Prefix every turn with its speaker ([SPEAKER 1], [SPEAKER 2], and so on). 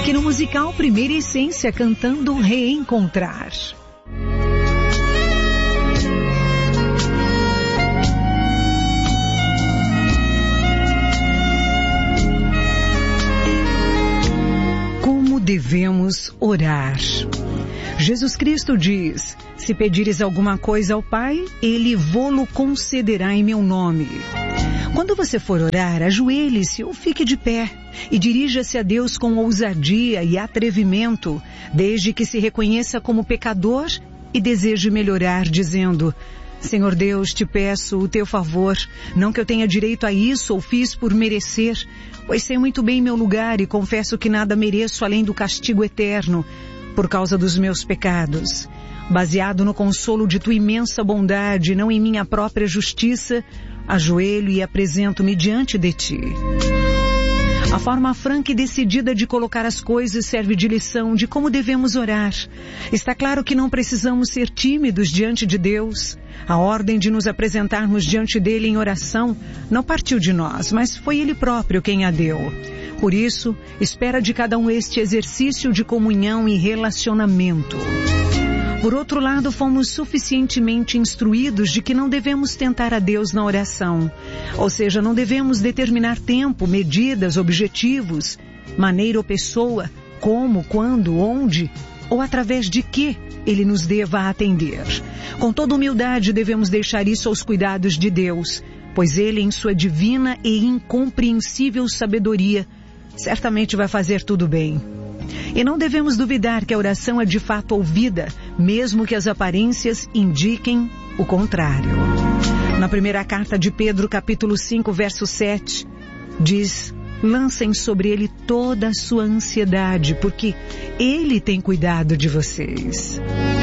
[SPEAKER 1] Aqui no musical Primeira Essência, cantando Reencontrar. Como devemos orar? Jesus Cristo diz: se pedires alguma coisa ao Pai, Ele vô-lo concederá em meu nome. Quando você for orar, ajoelhe-se ou fique de pé e dirija-se a Deus com ousadia e atrevimento, desde que se reconheça como pecador e deseje melhorar, dizendo: Senhor Deus, te peço o teu favor, não que eu tenha direito a isso ou fiz por merecer, pois sei muito bem meu lugar e confesso que nada mereço além do castigo eterno, por causa dos meus pecados. Baseado no consolo de tua imensa bondade, não em minha própria justiça, ajoelho e apresento-me diante de ti. A forma franca e decidida de colocar as coisas serve de lição de como devemos orar. Está claro que não precisamos ser tímidos diante de Deus. A ordem de nos apresentarmos diante dele em oração não partiu de nós, mas foi ele próprio quem a deu. Por isso, espera de cada um este exercício de comunhão e relacionamento. Por outro lado, fomos suficientemente instruídos de que não devemos tentar a Deus na oração. Ou seja, não devemos determinar tempo, medidas, objetivos, maneira ou pessoa, como, quando, onde ou através de que Ele nos deva atender. Com toda humildade devemos deixar isso aos cuidados de Deus, pois Ele, em sua divina e incompreensível sabedoria, certamente vai fazer tudo bem. E não devemos duvidar que a oração é de fato ouvida, mesmo que as aparências indiquem o contrário. Na primeira carta de Pedro, capítulo 5, verso 7, diz: lancem sobre ele toda a sua ansiedade, porque ele tem cuidado de vocês.